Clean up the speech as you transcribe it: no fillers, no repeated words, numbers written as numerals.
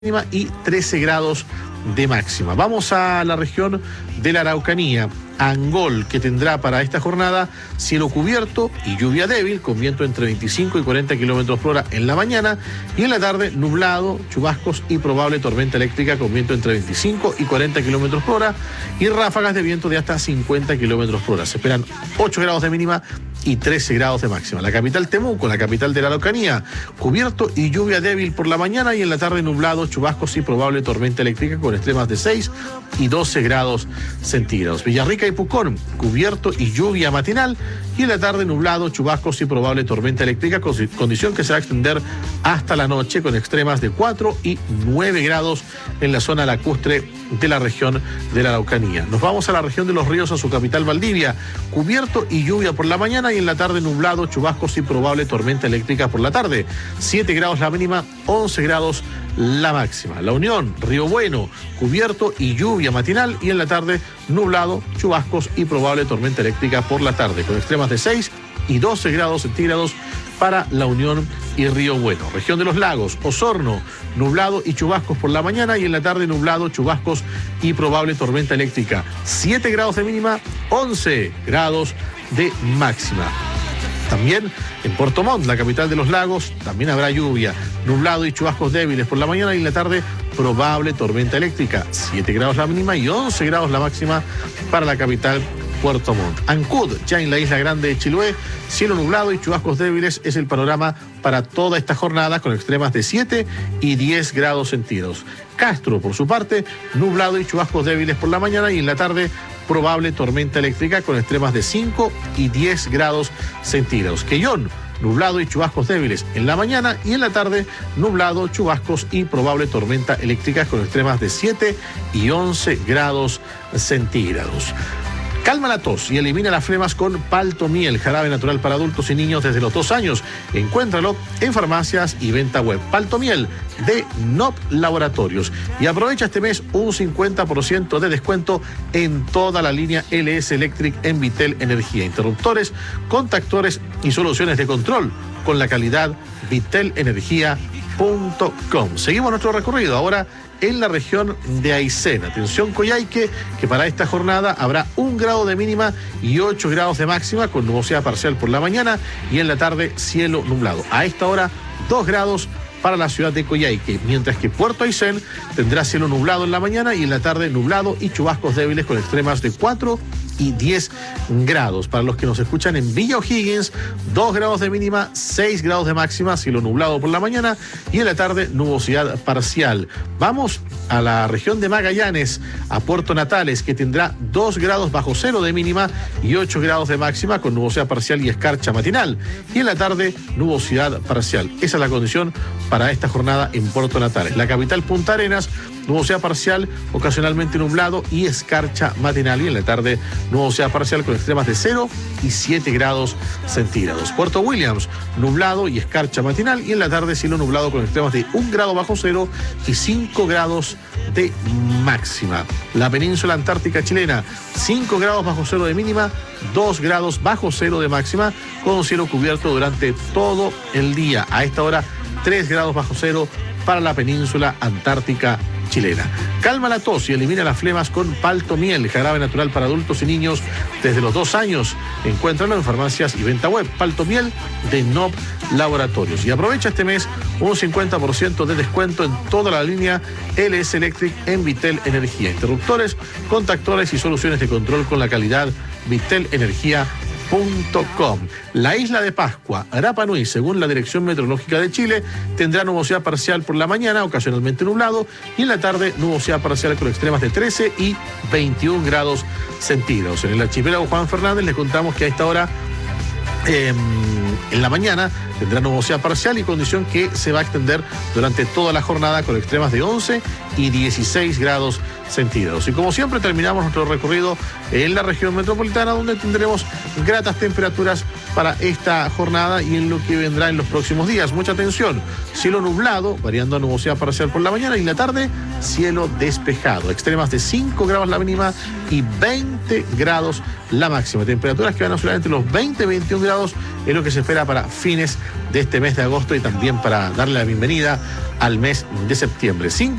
mínima y 13 grados de máxima. Vamos a la región de la Araucanía. Angol, que tendrá para esta jornada cielo cubierto y lluvia débil, con viento entre 25 y 40 kilómetros por hora en la mañana, y en la tarde nublado, chubascos y probable tormenta eléctrica con viento entre 25 y 40 kilómetros por hora y ráfagas de viento de hasta 50 kilómetros por hora. Se esperan 8 grados de mínima y 13 grados de máxima. La capital Temuco, la capital de la Araucanía, cubierto y lluvia débil por la mañana, y en la tarde nublado, chubascos y probable tormenta eléctrica con extremas de 6 y 12 grados centígrados. Villarrica y Pucón, cubierto y lluvia matinal, y en la tarde nublado, chubascos y probable tormenta eléctrica, condición que se va a extender hasta la noche con extremas de 4 y 9 grados en la zona lacustre de la región de la Araucanía. Nos vamos a la región de Los Ríos, a su capital Valdivia, cubierto y lluvia por la mañana, y en la tarde nublado, chubascos y probable tormenta eléctrica por la tarde. 7 grados la mínima, 11 grados la máxima. La Unión, Río Bueno, cubierto y lluvia matinal, y en la tarde nublado, chubascos y probable tormenta eléctrica por la tarde, con extremas de 6 y 12 grados centígrados para La Unión y Río Bueno. Región de los Lagos, Osorno, nublado y chubascos por la mañana, y en la tarde nublado, chubascos y probable tormenta eléctrica. 7 grados de mínima, 11 grados de máxima. También en Puerto Montt, la capital de los lagos, también habrá lluvia, nublado y chubascos débiles por la mañana, y en la tarde probable tormenta eléctrica. 7 grados la mínima y 11 grados la máxima para la capital Puerto Montt. Ancud, ya en la isla grande de Chiloé, cielo nublado y chubascos débiles es el panorama para toda esta jornada, con extremas de 7 y 10 grados centígrados. Castro, por su parte, nublado y chubascos débiles por la mañana, y en la tarde probable tormenta eléctrica con extremas de 5 y 10 grados centígrados. Quellón, nublado y chubascos débiles en la mañana, y en la tarde nublado, chubascos y probable tormenta eléctrica con extremas de 7 y 11 grados centígrados. Calma la tos y elimina las flemas con Paltomiel, jarabe natural para adultos y niños desde los 2 años. Encuéntralo en farmacias y venta web. Paltomiel de NOP Laboratorios. Y aprovecha este mes un 50% de descuento en toda la línea LS Electric en Vitel Energía. Interruptores, contactores y soluciones de control con la calidad vitelenergia.com. Seguimos nuestro recorrido ahora en la región de Aysén. Atención Coyhaique, que para esta jornada habrá 1 grado de mínima y 8 grados de máxima, con nubosidad parcial por la mañana, y en la tarde cielo nublado. A esta hora 2 grados para la ciudad de Coyhaique, mientras que Puerto Aysén tendrá cielo nublado en la mañana, y en la tarde nublado y chubascos débiles con extremas de 4 y 10 grados. Para los que nos escuchan en Villa O'Higgins, 2 grados de mínima, 6 grados de máxima, cielo nublado por la mañana, y en la tarde nubosidad parcial. Vamos a la región de Magallanes, a Puerto Natales, que tendrá 2 grados bajo cero de mínima y 8 grados de máxima, con nubosidad parcial y escarcha matinal, y en la tarde nubosidad parcial. Esa es la condición para esta jornada en Puerto Natales. La capital Punta Arenas, nubosidad parcial, ocasionalmente nublado y escarcha matinal, y en la tarde nubosidad parcial con extremas de 0 y 7 grados centígrados. Puerto Williams, nublado y escarcha matinal, y en la tarde cielo nublado con extremas de 1 grado bajo cero y 5 grados de máxima. La península antártica chilena, 5 grados bajo cero de mínima, 2 grados bajo cero de máxima, con cielo cubierto durante todo el día. A esta hora 3 grados bajo cero para la península antártica chilena. Calma la tos y elimina las flemas con Paltomiel, jarabe natural para adultos y niños desde los 2 años. Encuéntralo en farmacias y venta web. Paltomiel de NOP Laboratorios. Y aprovecha este mes un 50% de descuento en toda la línea LS Electric en Vitel Energía. Interruptores, contactores y soluciones de control con la calidad vitelenergia.com. La isla de Pascua, Rapa Nui, según la Dirección Meteorológica de Chile, tendrá nubosidad parcial por la mañana, ocasionalmente nublado, y en la tarde nubosidad parcial con extremas de 13 y 21 grados centígrados. En el archipiélago Juan Fernández les contamos que a esta hora, en la mañana, tendrá nubosidad parcial y condición que se va a extender durante toda la jornada, con extremas de 11 y 16 grados centígrados. Y como siempre, terminamos nuestro recorrido en la región metropolitana, donde tendremos gratas temperaturas para esta jornada y en lo que vendrá en los próximos días. Mucha atención: cielo nublado, variando a nubosidad parcial por la mañana, y en la tarde cielo despejado. Extremas de 5 grados la mínima y 20 grados la máxima. Temperaturas que van a oscilar entre los 20 y 21 grados es lo que se espera para fines de este mes de agosto y también para darle la bienvenida al mes de septiembre.